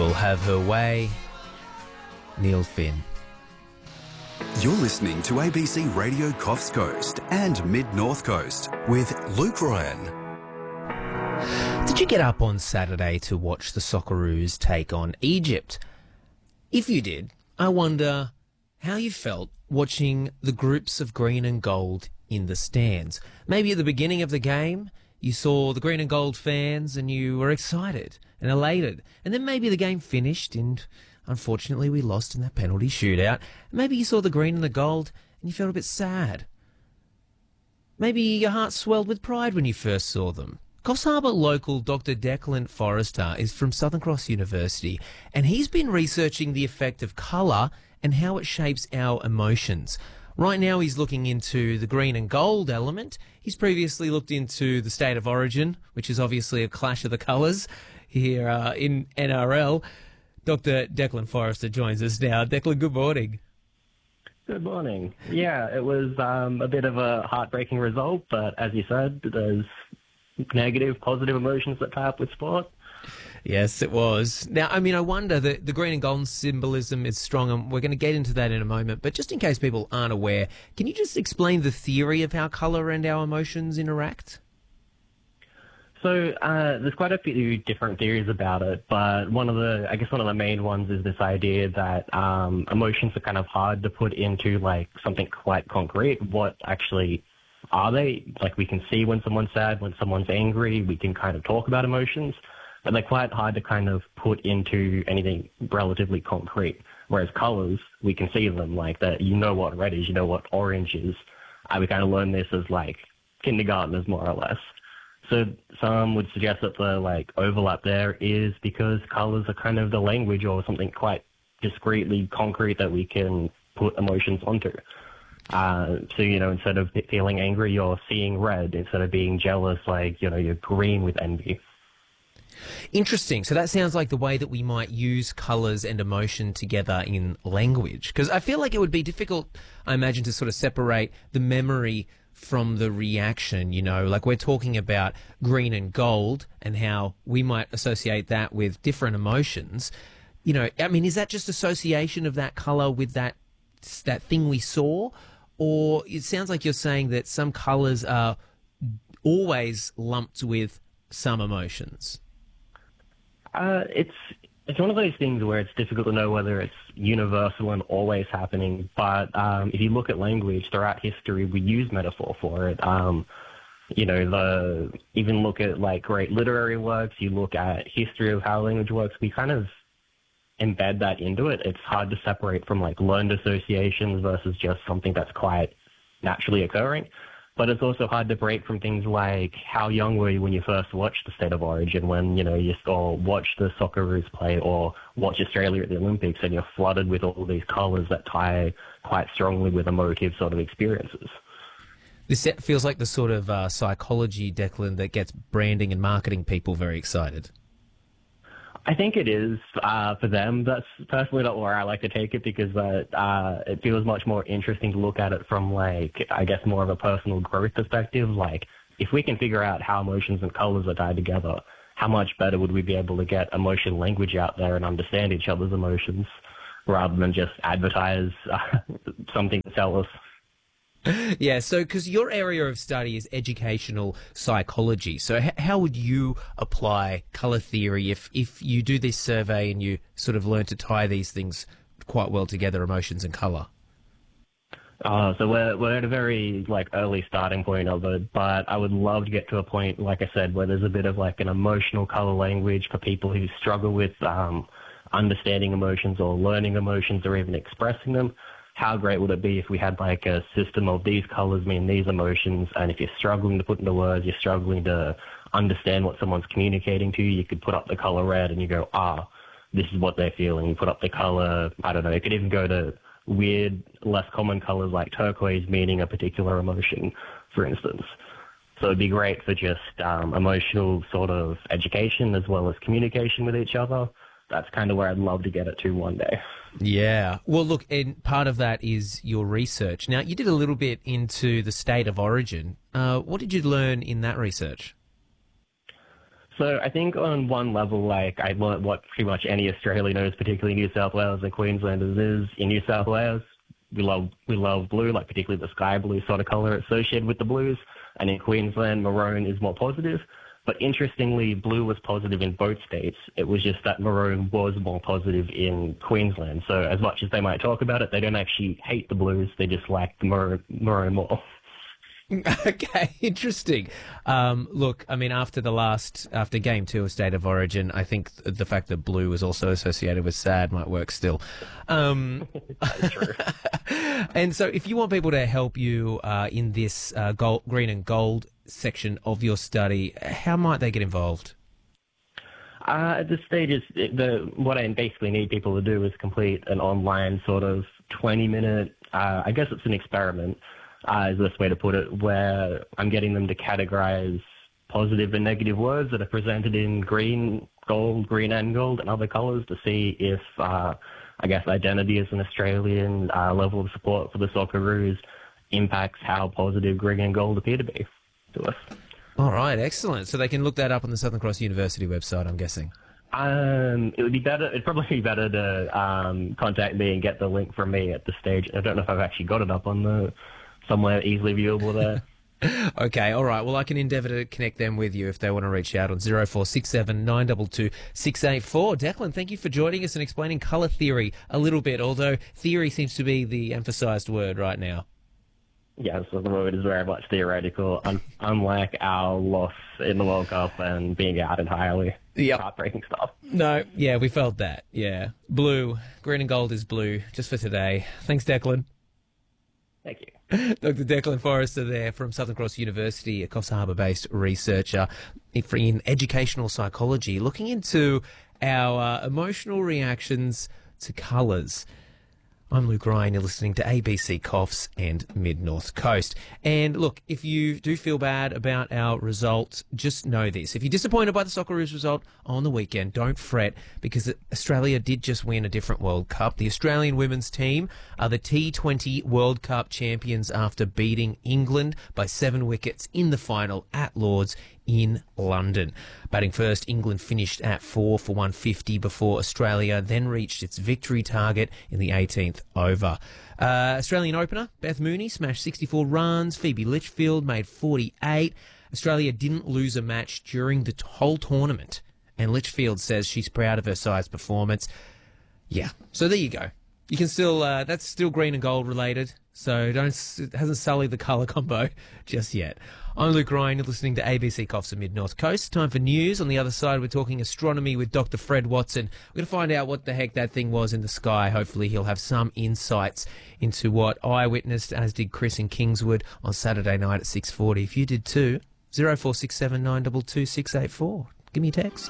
will have her way. Neil Finn. You're listening to ABC Radio Coffs Coast and Mid-North Coast with Luke Ryan. Did you get up on Saturday to watch the Socceroos take on Egypt? If you did, I wonder how you felt watching the groups of green and gold in the stands. Maybe at the beginning of the game, you saw the green and gold fans and you were excited and elated. And then maybe the game finished and unfortunately we lost in that penalty shootout. Maybe you saw the green and the gold and you felt a bit sad. Maybe your heart swelled with pride when you first saw them. Coffs Harbour local Dr. Declan Forrester is from Southern Cross University and he's been researching the effect of colour and how it shapes our emotions. Right now he's looking into the green and gold element. He's previously looked into the state of origin, which is obviously a clash of the colours here in NRL. Dr. Declan Forrester joins us now. Declan, good morning. Good morning. Yeah, it was a bit of a heartbreaking result, but as you said, there's negative, positive emotions that tie up with sport. Yes, it was. Now, I mean, I wonder, the green and gold symbolism is strong, and we're going to get into that in a moment, but just in case people aren't aware, can you just explain the theory of how colour and our emotions interact? So there's quite a few different theories about it, but one of the main ones is this idea that emotions are kind of hard to put into like something quite concrete. What actually are they? Like we can see when someone's sad, when someone's angry, we can kind of talk about emotions, but they're quite hard to kind of put into anything relatively concrete. Whereas colours, we can see them, like that. You know what red is, you know what orange is. We kind of learn this as like kindergartners, more or less. So some would suggest that the like overlap there is because colours are kind of the language or something quite discreetly concrete that we can put emotions onto. So, you know, instead of feeling angry, you're seeing red. Instead of being jealous, like, you know, you're green with envy. Interesting. So that sounds like the way that we might use colours and emotion together in language. Because I feel like it would be difficult, I imagine, to sort of separate the memory from the reaction, you know, like we're talking about green and gold and how we might associate that with different emotions. You know, I mean, is that just association of that colour with that thing we saw? Or it sounds like you're saying that some colours are always lumped with some emotions. It's one of those things where it's difficult to know whether it's universal and always happening. But if you look at language throughout history, we use metaphor for it. You know, even look at like great literary works. You look at history of how language works. We kind of embed that into it. It's hard to separate from like learned associations versus just something that's quite naturally occurring. But it's also hard to break from things like how young were you when you first watched the State of Origin, when, you know, you watch the Socceroos play or watch Australia at the Olympics and you're flooded with all these colours that tie quite strongly with emotive sort of experiences. This feels like the sort of psychology, Declan, that gets branding and marketing people very excited. I think it is for them. That's personally not where I like to take it because it feels much more interesting to look at it from, like, I guess more of a personal growth perspective. Like, if we can figure out how emotions and colours are tied together, how much better would we be able to get emotion language out there and understand each other's emotions rather than just advertise something to sell us? Yeah, so because your area of study is educational psychology, so how would you apply colour theory if you do this survey and you sort of learn to tie these things quite well together, emotions and colour? So we're at a very like early starting point of it, but I would love to get to a point, like I said, where there's a bit of like an emotional colour language for people who struggle with understanding emotions or learning emotions or even expressing them. How great would it be if we had like a system of these colours mean these emotions, and if you're struggling to put into words, you're struggling to understand what someone's communicating to you, you could put up the colour red and you go, this is what they're feeling. You put up the colour, I don't know, it could even go to weird, less common colours like turquoise meaning a particular emotion, for instance. So it'd be great for just emotional sort of education as well as communication with each other. That's kind of where I'd love to get it to one day. Yeah. Well, look, and part of that is your research. Now, you did a little bit into the State of Origin. What did you learn in that research? So I think on one level, like I learned what pretty much any Australian knows, particularly New South Wales and Queenslanders, is in New South Wales we love blue, like particularly the sky blue sort of colour associated with the Blues, and in Queensland maroon is more positive. But interestingly, blue was positive in both states. It was just that maroon was more positive in Queensland. So as much as they might talk about it, they don't actually hate the Blues. They just like the maroon more. Okay, interesting. Look, I mean, after Game 2 of State of Origin, I think the fact that blue was also associated with sad might work still. That's true. And so if you want people to help you in this green and gold section of your study, how might they get involved? At this stage, what I basically need people to do is complete an online sort of 20-minute, I guess it's an experiment, is the best way to put it, where I'm getting them to categorize positive and negative words that are presented in green and gold, and other colors to see if, I guess, identity as an Australian, level of support for the Socceroos impacts how positive green and gold appear to be to us. All right, excellent. So they can look that up on the Southern Cross University website, I'm guessing. It'd probably be better to contact me and get the link from me at this stage. I don't know if I've actually got it up on somewhere easily viewable there. Okay, all right. Well, I can endeavour to connect them with you if they want to reach out on 0467 922 684. Declan, thank you for joining us and explaining colour theory a little bit, although theory seems to be the emphasised word right now. Yes, the word is very much theoretical, unlike our loss in the World Cup and being out entirely. Yep. Heartbreaking stuff. No, yeah, we felt that. Yeah. Blue. Green and gold is blue, just for today. Thanks, Declan. Thank you. Dr. Declan Forrester there from Southern Cross University, a Coffs Harbour-based researcher in educational psychology, looking into our emotional reactions to colours. I'm Luke Ryan, you're listening to ABC Coffs and Mid-North Coast. And look, if you do feel bad about our results, just know this. If you're disappointed by the Socceroos result on the weekend, don't fret, because Australia did just win a different World Cup. The Australian women's team are the T20 World Cup champions after beating England by 7 wickets in the final at Lord's in London. Batting first, England finished at 4 for 150 before Australia then reached its victory target in the 18th over. Australian opener, Beth Mooney, smashed 64 runs. Phoebe Litchfield made 48. Australia didn't lose a match during the whole tournament, and Litchfield says she's proud of her side's performance. Yeah, so there you go. You can still, that's still green and gold related, so it hasn't sullied the colour combo just yet. I'm Luke Ryan, you're listening to ABC Coffs and Mid-North Coast. Time for news. On the other side, we're talking astronomy with Dr. Fred Watson. We're going to find out what the heck that thing was in the sky. Hopefully he'll have some insights into what I witnessed, as did Chris in Kingswood on Saturday night at 6:40. If you did too, 0467 922 684. Give me a text.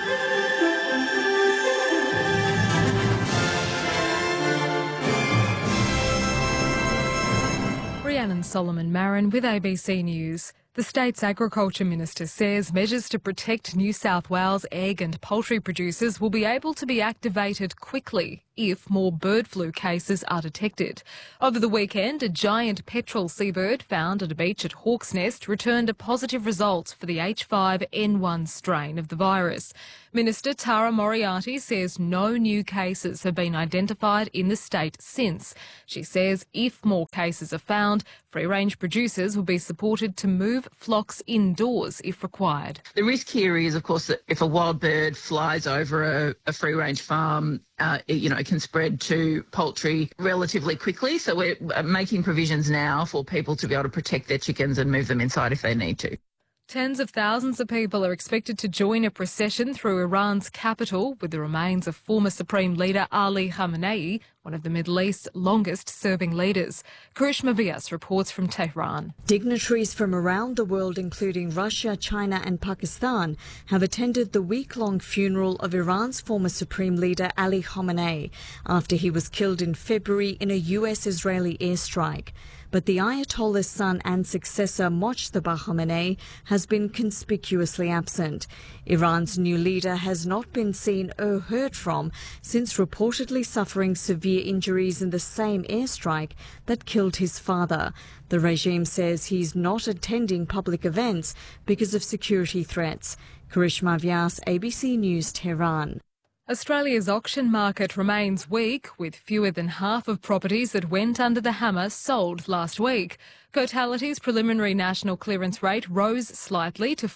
Rhiannon Solomon Marin with ABC News. The state's agriculture minister says measures to protect New South Wales egg and poultry producers will be able to be activated quickly if more bird flu cases are detected. Over the weekend, a giant petrel seabird found at a beach at Hawk's Nest returned a positive result for the H5N1 strain of the virus. Minister Tara Moriarty says no new cases have been identified in the state since. She says if more cases are found, free-range producers will be supported to move flocks indoors if required. The risk here is, of course, that if a wild bird flies over a free-range farm, it can spread to poultry relatively quickly. So we're making provisions now for people to be able to protect their chickens and move them inside if they need to. Tens of thousands of people are expected to join a procession through Iran's capital with the remains of former Supreme Leader Ali Khamenei, one of the Middle East's longest-serving leaders. Karishma Vyas reports from Tehran. Dignitaries from around the world, including Russia, China and Pakistan, have attended the week-long funeral of Iran's former Supreme Leader Ali Khamenei after he was killed in February in a US-Israeli airstrike. But the Ayatollah's son and successor, Mojtaba Khamenei, has been conspicuously absent. Iran's new leader has not been seen or heard from since reportedly suffering severe injuries in the same airstrike that killed his father. The regime says he's not attending public events because of security threats. Karishma Vyas, ABC News, Tehran. Australia's auction market remains weak, with fewer than half of properties that went under the hammer sold last week. Cotality's preliminary national clearance rate rose slightly to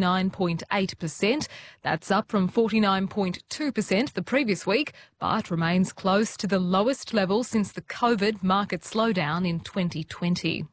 49.8%. That's up from 49.2% the previous week, but remains close to the lowest level since the COVID market slowdown in 2020.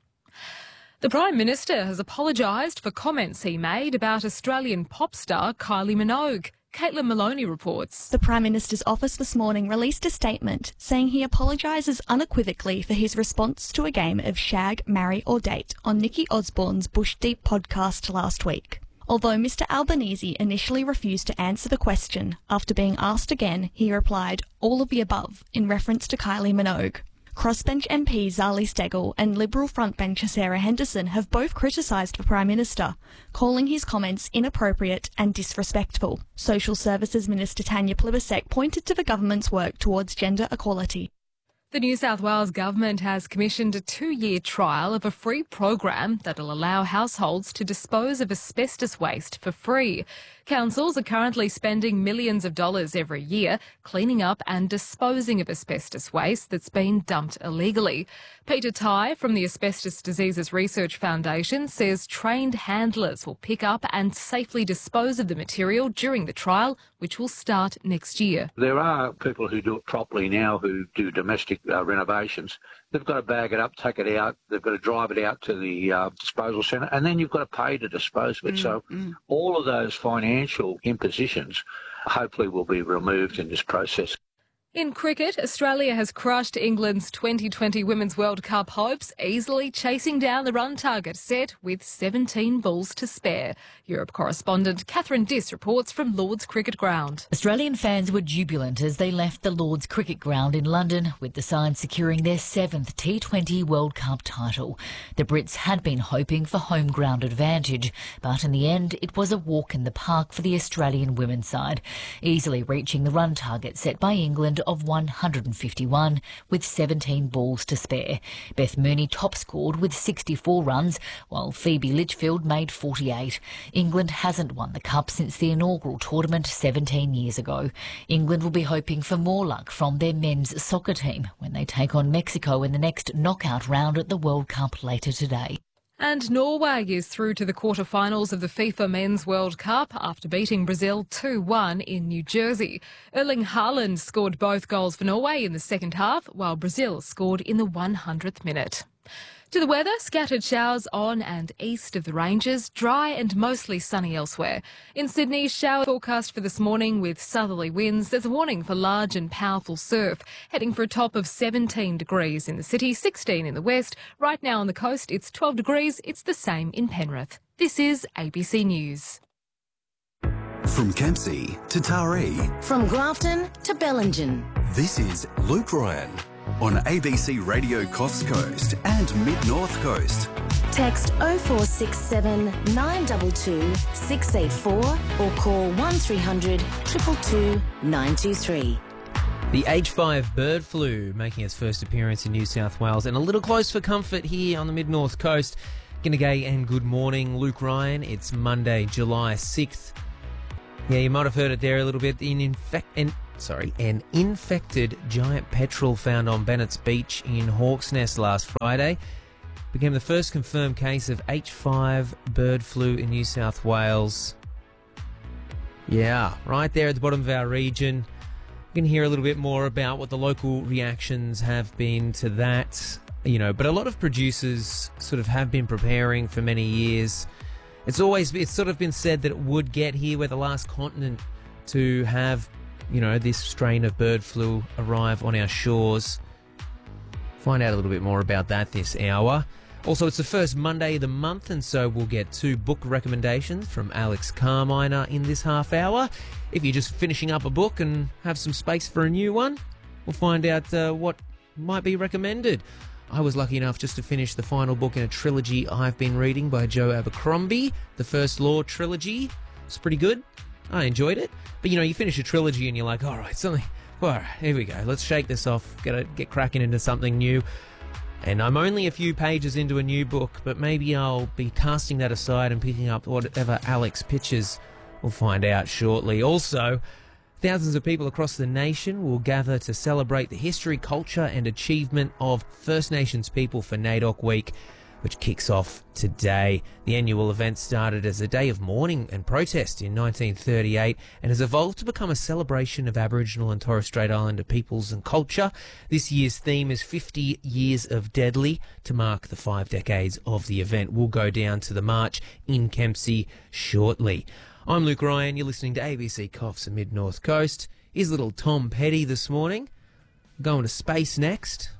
The Prime Minister has apologised for comments he made about Australian pop star Kylie Minogue. Caitlin Maloney reports. The Prime Minister's office this morning released a statement saying he apologises unequivocally for his response to a game of Shag, Marry or Date on Nikki Osborne's Bush Deep podcast last week. Although Mr Albanese initially refused to answer the question, after being asked again, he replied, all of the above, in reference to Kylie Minogue. Crossbench MP Zali Steggall and Liberal frontbencher Sarah Henderson have both criticised the Prime Minister, calling his comments inappropriate and disrespectful. Social Services Minister Tanya Plibersek pointed to the government's work towards gender equality. The New South Wales Government has commissioned a 2-year trial of a free program that'll allow households to dispose of asbestos waste for free. Councils are currently spending millions of dollars every year cleaning up and disposing of asbestos waste that's been dumped illegally. Peter Tighe from the Asbestos Diseases Research Foundation says trained handlers will pick up and safely dispose of the material during the trial, which will start next year. There are people who do it properly now who do domestic renovations. They've got to bag it up, take it out, they've got to drive it out to the disposal centre, and then you've got to pay to dispose of it. So all of those financial impositions hopefully will be removed in this process. In cricket, Australia has crushed England's 2020 Women's World Cup hopes, easily chasing down the run target set with 17 balls to spare. Europe correspondent Catherine Diss reports from Lord's Cricket Ground. Australian fans were jubilant as they left the Lord's Cricket Ground in London, with the side securing their 7th T20 World Cup title. The Brits had been hoping for home ground advantage, but in the end it was a walk in the park for the Australian women's side, easily reaching the run target set by England of 151 with 17 balls to spare. Beth Mooney top scored with 64 runs, while Phoebe Litchfield made 48. England hasn't won the Cup since the inaugural tournament 17 years ago. England will be hoping for more luck from their men's soccer team when they take on Mexico in the next knockout round at the World Cup later today. And Norway is through to the quarter-finals of the FIFA Men's World Cup after beating Brazil 2-1 in New Jersey. Erling Haaland scored both goals for Norway in the second half, while Brazil scored in the 100th minute. To the weather, scattered showers on and east of the ranges, dry and mostly sunny elsewhere. In Sydney, shower forecast for this morning with southerly winds. There's a warning for large and powerful surf, heading for a top of 17 degrees in the city, 16 in the west. Right now on the coast, it's 12 degrees. It's the same in Penrith. This is ABC News. From Kempsey to Taree. From Grafton to Bellingen. This is Luke Ryan on ABC Radio Coffs Coast and Mid-North Coast. Text 0467 922 684 or call 1300 222 923. The H5 bird flu making its first appearance in New South Wales and a little close for comfort here on the Mid-North Coast. G'day and good morning, Luke Ryan. It's Monday, July 6th. Yeah, you might have heard it there a little bit. An infected giant petrel found on Bennett's Beach in Hawk's Nest last Friday became the first confirmed case of H5 bird flu in New South Wales. Yeah, right there at the bottom of our region. You can hear a little bit more about what the local reactions have been to that, but a lot of producers sort of have been preparing for many years. It's sort of been said that it would get here. We're the last continent to have this strain of bird flu arrive on our shores. Find out a little bit more about that this hour. Also, it's the first Monday of the month, and so we'll get 2 book recommendations from Alex Carminer in this half hour. If you're just finishing up a book and have some space for a new one, we'll find out what might be recommended. I was lucky enough just to finish the final book in a trilogy I've been reading by Joe Abercrombie, the First Law trilogy. It's pretty good. I enjoyed it. But, you finish a trilogy and you're like, all right, here we go. Let's shake this off. Get cracking into something new. And I'm only a few pages into a new book, but maybe I'll be casting that aside and picking up whatever Alex pitches We'll find out shortly. Also, thousands of people across the nation will gather to celebrate the history, culture and achievement of First Nations people for NAIDOC Week, which kicks off today. The annual event started as a day of mourning and protest in 1938 and has evolved to become a celebration of Aboriginal and Torres Strait Islander peoples and culture. This year's theme is 50 Years of Deadly to mark the 5 decades of the event. We'll go down to the march in Kempsey shortly. I'm Luke Ryan. You're listening to ABC Coffs and Mid North Coast. Here's little Tom Petty this morning. We're going to space next.